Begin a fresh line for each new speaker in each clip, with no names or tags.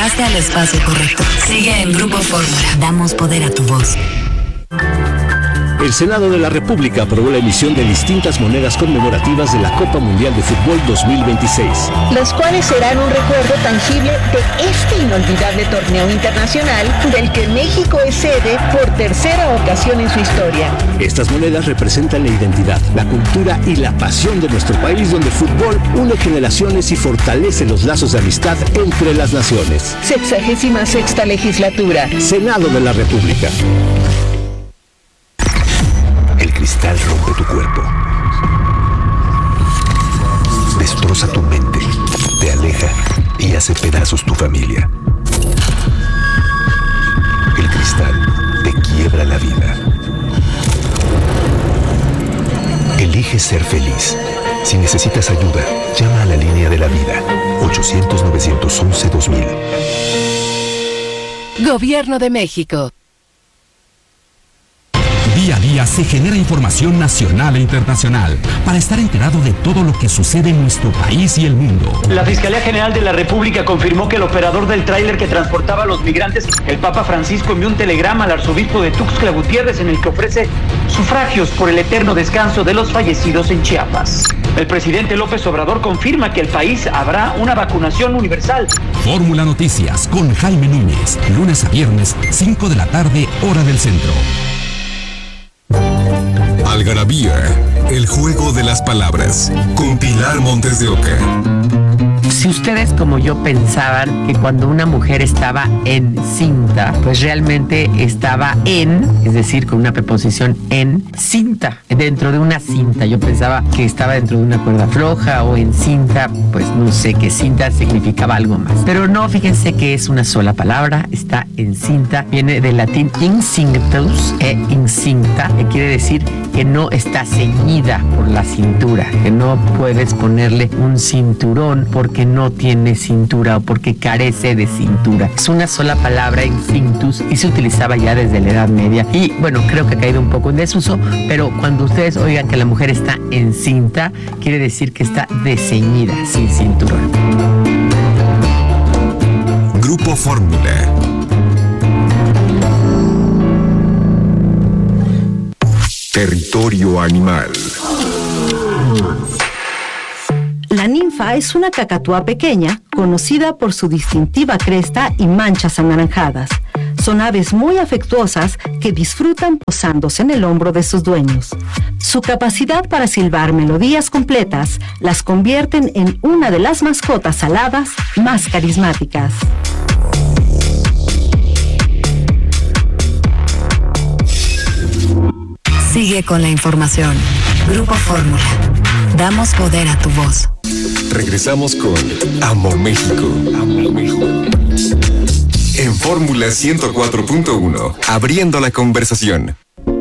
Llegaste al espacio correcto. Sigue en Grupo Fórmula. Damos poder a tu voz.
El Senado de la República aprobó la emisión de distintas monedas conmemorativas de la Copa Mundial de Fútbol 2026.
Las cuales serán un recuerdo tangible de este inolvidable torneo internacional del que México es sede por tercera ocasión en su historia.
Estas monedas representan la identidad, la cultura y la pasión de nuestro país, donde el fútbol une generaciones y fortalece los lazos de amistad entre las naciones.
66ª legislatura.
Senado de la República.
El cristal rompe tu cuerpo, destroza tu mente, te aleja y hace pedazos tu familia. El cristal te quiebra la vida. Elige ser feliz. Si necesitas ayuda, llama a la línea de la vida, 800-911-2000.
Gobierno de México.
Día a día se genera información nacional e internacional para estar enterado de todo lo que sucede en nuestro país y el mundo.
La Fiscalía General de la República confirmó que el operador del tráiler que transportaba a los migrantes, el Papa Francisco, envió un telegrama al arzobispo de Tuxtla Gutiérrez en el que ofrece sufragios por el eterno descanso de los fallecidos en Chiapas. El presidente López Obrador confirma que el país habrá una vacunación universal.
Fórmula Noticias con Jaime Núñez, lunes a viernes, 5 de la tarde, hora del centro.
Algarabía, el juego de las palabras, con Pilar Montes de Oca.
Si ustedes como yo pensaban que cuando una mujer estaba encinta, pues realmente estaba es decir, con una preposición en cinta, dentro de una cinta. Yo pensaba que estaba dentro de una cuerda floja o en cinta, pues no sé, que cinta significaba algo más. Pero no, fíjense que es una sola palabra, está encinta, viene del latín incinctus incinta, que quiere decir que no está ceñida por la cintura, que no puedes ponerle un cinturón porque no tiene cintura o porque carece de cintura. Es una sola palabra, incinctus, y se utilizaba ya desde la Edad Media. Y bueno, creo que ha caído un poco en desuso, pero cuando ustedes oigan que la mujer está encinta, quiere decir que está desceñida, sin cinturón.
Grupo Fórmula. Territorio animal.
La ninfa es una cacatúa pequeña, conocida por su distintiva cresta y manchas anaranjadas. Son aves muy afectuosas que disfrutan posándose en el hombro de sus dueños. Su capacidad para silbar melodías completas las convierten en una de las mascotas aladas más carismáticas.
Sigue con la información. Grupo Fórmula. Damos poder a tu voz.
Regresamos con Amo México. Amo México. En Fórmula 104.1, abriendo la conversación.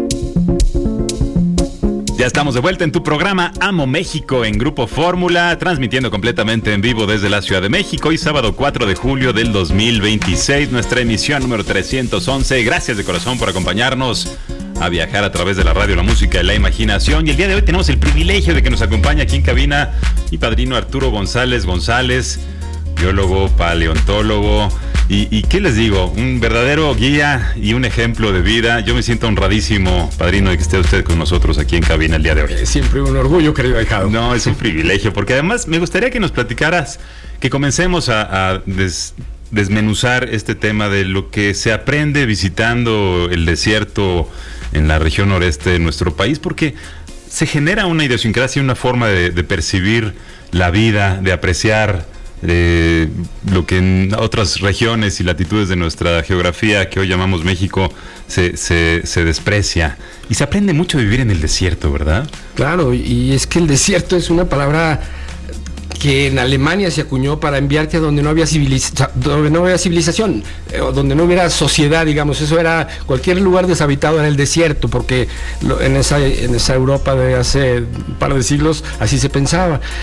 Ya estamos de vuelta en tu programa Amo México en Grupo Fórmula, transmitiendo completamente en vivo desde la Ciudad de México. Hoy sábado 4 de julio del 2026, nuestra emisión número 311. Gracias de corazón por acompañarnos a viajar a través de la radio, la música y la imaginación. Y el día de hoy tenemos el privilegio de que nos acompañe aquí en cabina mi padrino Arturo González, biólogo, paleontólogo. Y ¿qué les digo? Un verdadero guía y un ejemplo de vida. Yo me siento honradísimo, padrino, de que esté usted con nosotros aquí en cabina el día de hoy.
Siempre un orgullo, querido ahijado.
No, es un privilegio, porque además me gustaría que nos platicaras, que comencemos a desmenuzar este tema de lo que se aprende visitando el desierto en la región noreste de nuestro país, porque se genera una idiosincrasia, una forma de percibir la vida, de apreciar lo que en otras regiones y latitudes de nuestra geografía que hoy llamamos México se desprecia, y se aprende mucho a vivir en el desierto, ¿verdad?
Claro, y es que el desierto es una palabra que en Alemania se acuñó para enviarte a donde no había civilización, o donde no hubiera sociedad, digamos. Eso era, cualquier lugar deshabitado era el desierto, porque en esa Europa de hace un par de siglos así se pensaba.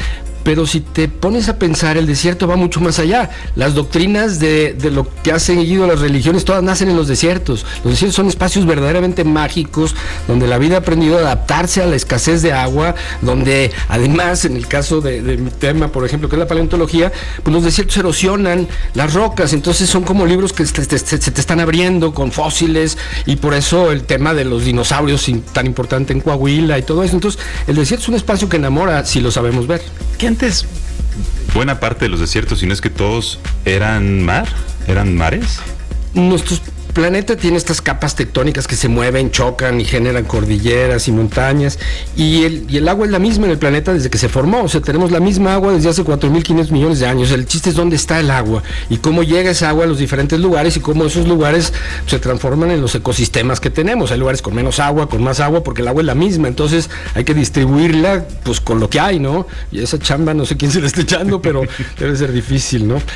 pero si te pones a pensar, el desierto va mucho más allá. Las doctrinas de lo que ha seguido las religiones, todas nacen en los desiertos. Los desiertos son espacios verdaderamente mágicos, donde la vida ha aprendido a adaptarse a la escasez de agua, donde además, en el caso de mi tema, por ejemplo, que es la paleontología, pues los desiertos erosionan las rocas, entonces son como libros que se te están abriendo con fósiles, y por eso el tema de los dinosaurios tan importante en Coahuila y todo eso. Entonces, el desierto es un espacio que enamora si lo sabemos ver.
Que antes buena parte de los desiertos, si no es que todos, eran mares.
Nuestro planeta tiene estas capas tectónicas que se mueven, chocan y generan cordilleras y montañas, y el agua es la misma en el planeta desde que se formó. O sea, tenemos la misma agua desde hace 4.500 millones de años. El chiste es dónde está el agua y cómo llega esa agua a los diferentes lugares, y cómo esos lugares se transforman en los ecosistemas que tenemos. Hay lugares con menos agua, con más agua, porque el agua es la misma, entonces hay que distribuirla pues con lo que hay, ¿no? Y esa chamba no sé quién se la está echando, pero debe ser difícil, ¿no?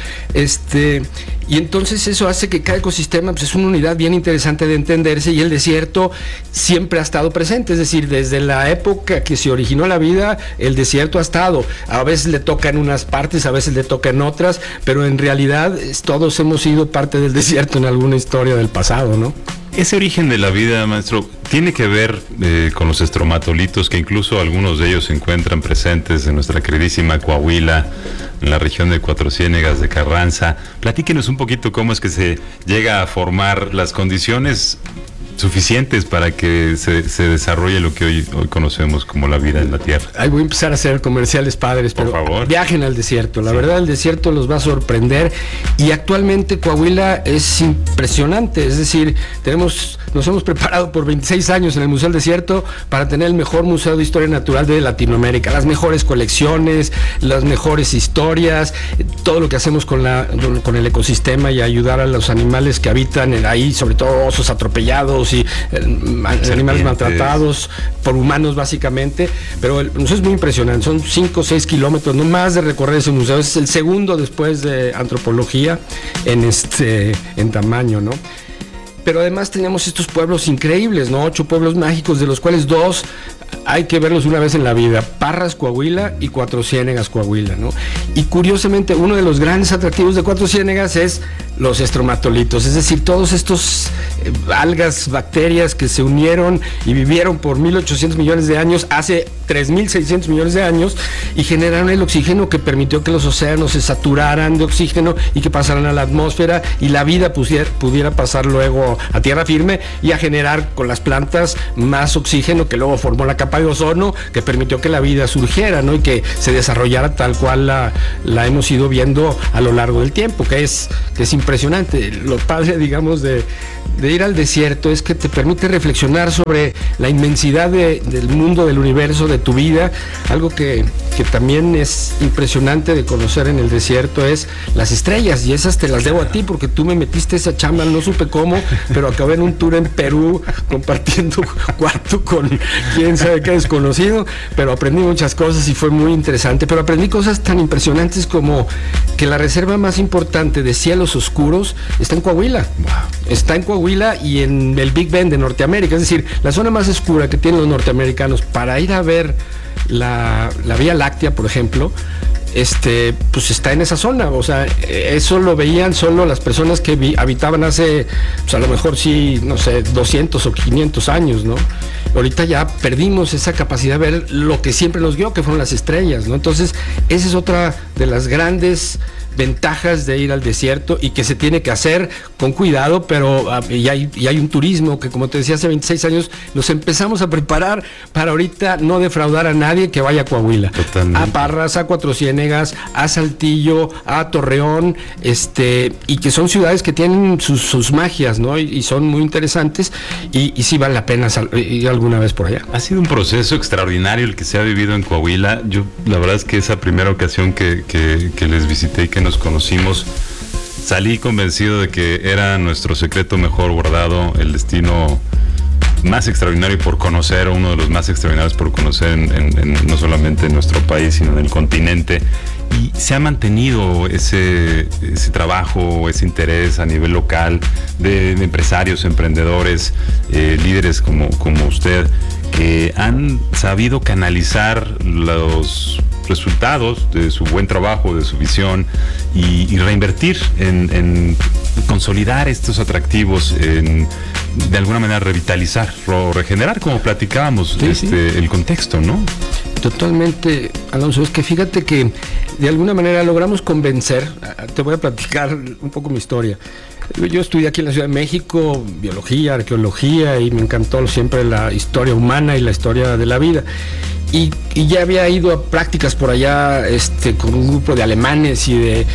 Y entonces eso hace que cada ecosistema pues es una unidad bien interesante de entenderse, y el desierto siempre ha estado presente. Es decir, desde la época que se originó la vida, el desierto ha estado. A veces le toca en unas partes, a veces le toca en otras, pero en realidad todos hemos sido parte del desierto en alguna historia del pasado, ¿no?
Ese origen de la vida, maestro, tiene que ver con los estromatolitos, que incluso algunos de ellos se encuentran presentes en nuestra queridísima Coahuila, en la región de Cuatro Ciénegas, de Carranza. Platíquenos un poquito cómo es que se llega a formar las condiciones suficientes para que se desarrolle lo que hoy conocemos como la vida en la Tierra.
Ahí voy a empezar a hacer comerciales, padres, pero por favor, viajen al desierto. La verdad, el desierto los va a sorprender, y actualmente Coahuila es impresionante. Es decir, nos hemos preparado por 26 años en el Museo del Desierto para tener el mejor museo de historia natural de Latinoamérica, las mejores colecciones, las mejores historias, todo lo que hacemos con el ecosistema y ayudar a los animales que habitan ahí, sobre todo osos atropellados y animales maltratados por humanos básicamente. Pero el museo es muy impresionante, son 5 o 6 kilómetros no más de recorrer ese museo. Es el segundo después de antropología en tamaño, ¿no? Pero además teníamos estos pueblos increíbles, ¿no? 8 pueblos mágicos, de los cuales 2 hay que verlos una vez en la vida: Parras, Coahuila, y Cuatro Ciénegas, Coahuila, ¿no? Y curiosamente, uno de los grandes atractivos de Cuatro Ciénegas es los estromatolitos, es decir, todos estos algas, bacterias que se unieron y vivieron por 1.800 millones de años, hace 3.600 millones de años, y generaron el oxígeno que permitió que los océanos se saturaran de oxígeno y que pasaran a la atmósfera, y la vida pudiera pasar luego a tierra firme y a generar con las plantas más oxígeno, que luego formó la capa de ozono que permitió que la vida surgiera, ¿no? Y que se desarrollara tal cual la hemos ido viendo a lo largo del tiempo, que es impresionante. Lo padre, digamos, de ir al desierto es que te permite reflexionar sobre la inmensidad del mundo, del universo, de tu vida. Algo que también es impresionante de conocer en el desierto es las estrellas, y esas te las debo a ti, porque tú me metiste esa chamba, no supe cómo, pero acabé en un tour en Perú compartiendo cuarto con quién sabe qué desconocido, pero aprendí muchas cosas y fue muy interesante. Pero aprendí cosas tan impresionantes como que la reserva más importante de cielos oscuros está en Coahuila. Está en Coahuila y en el Big Bend de Norteamérica, es decir, la zona más oscura que tienen los norteamericanos para ir a ver la Vía Láctea, por ejemplo, pues está en esa zona. O sea, eso lo veían solo las personas que habitaban hace, pues a lo mejor sí, no sé, 200 o 500 años, ¿no? Ahorita ya perdimos esa capacidad de ver lo que siempre nos guió, que fueron las estrellas, ¿no? Entonces, esa es otra de las grandes ventajas de ir al desierto, y que se tiene que hacer con cuidado, pero y hay un turismo que, como te decía, hace 26 años nos empezamos a preparar para ahorita no defraudar a nadie que vaya a Coahuila. Totalmente. A Parras, a Cuatro Ciénegas, a Saltillo, a Torreón, y que son ciudades que tienen sus magias, ¿no? Y son muy interesantes, y sí vale la pena ir alguna vez por allá.
Ha sido un proceso extraordinario el que se ha vivido en Coahuila. Yo, la verdad es que esa primera ocasión que les visité y que nos conocimos, salí convencido de que era nuestro secreto mejor guardado, el destino más extraordinario por conocer, uno de los más extraordinarios por conocer no solamente en nuestro país, sino en el continente. Y se ha mantenido ese trabajo, ese interés a nivel local de empresarios, emprendedores, líderes como usted, que han sabido canalizar los resultados de su buen trabajo, de su visión y reinvertir en consolidar estos atractivos, en de alguna manera revitalizar o regenerar, como platicábamos, el contexto, ¿no?
Totalmente, Alonso. Es que fíjate que de alguna manera logramos convencer. Te voy a platicar un poco mi historia. Yo estudié aquí en la Ciudad de México biología, arqueología, y me encantó siempre la historia humana y la historia de la vida. Y ya había ido a prácticas por allá con un grupo de alemanes y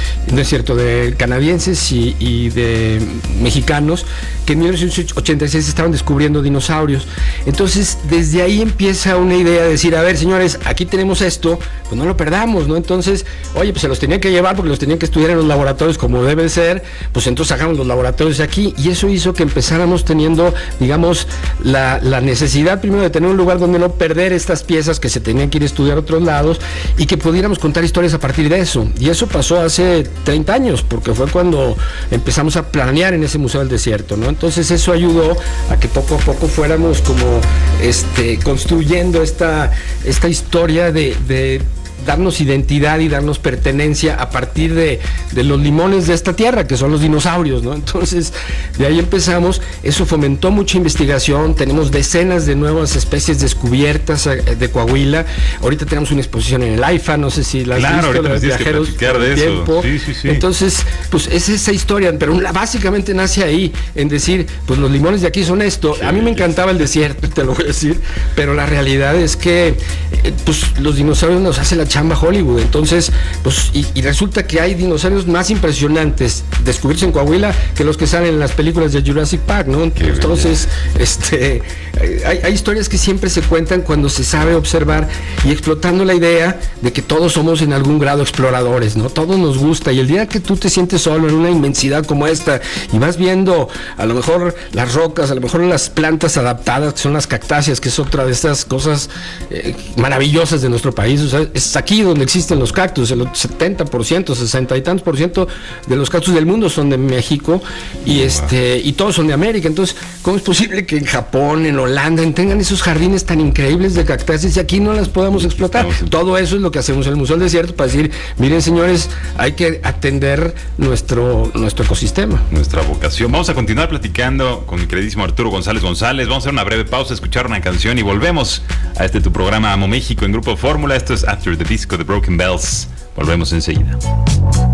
de canadienses y de mexicanos que en 1986 estaban descubriendo dinosaurios. Entonces, desde ahí empieza una idea de decir, a ver, señores, aquí tenemos esto, pues no lo perdamos, ¿no? Entonces, oye, pues se los tenían que llevar porque los tenían que estudiar en los laboratorios como debe ser, pues entonces sacamos los laboratorios de aquí, y eso hizo que empezáramos teniendo, digamos, la necesidad primero de tener un lugar donde no perder estas piezas que se tenían que ir a estudiar a otros lados y que pudiéramos contar historias a partir de eso. Y eso pasó hace 30 años, porque fue cuando empezamos a planear en ese Museo del Desierto, ¿no? Entonces eso ayudó a que poco a poco fuéramos como construyendo esta historia de darnos identidad y darnos pertenencia a partir de los limones de esta tierra, que son los dinosaurios, ¿no? Entonces, de ahí empezamos. Eso fomentó mucha investigación. Tenemos decenas de nuevas especies descubiertas de Coahuila. Ahorita tenemos una exposición en el AIFA, no sé si la has visto, de los viajeros del tiempo.
Sí.
Entonces, pues es esa historia, pero básicamente nace ahí, en decir, pues los limones de aquí son esto. A mí me encantaba el desierto, te lo voy a decir, pero la realidad es que pues los dinosaurios nos hacen la chamba Hollywood. Entonces, pues, y resulta que hay dinosaurios más impresionantes descubiertos en Coahuila que los que salen en las películas de Jurassic Park, ¿no? Entonces, hay historias que siempre se cuentan cuando se sabe observar y explotando la idea de que todos somos en algún grado exploradores, ¿no? Todos nos gusta, y el día que tú te sientes solo en una inmensidad como esta y vas viendo a lo mejor las rocas, a lo mejor las plantas adaptadas, que son las cactáceas, que es otra de estas cosas maravillosas de nuestro país. O sea, es aquí donde existen los cactus. El 70%, 60 y tantos % de los cactus del mundo son de México, y todos son de América. Entonces, ¿cómo es posible que en Japón, en Holanda, tengan esos jardines tan increíbles de cactáceas y aquí no las podamos explotar? Todo eso es lo que hacemos en el Museo del Desierto, para decir, miren, señores, hay que atender nuestro ecosistema,
nuestra vocación. Vamos a continuar platicando con mi queridísimo Arturo González. Vamos a hacer una breve pausa, escuchar una canción y volvemos a tu programa Amo México en Grupo Fórmula. Esto es After the Disco de Broken Bells. Volvemos enseguida.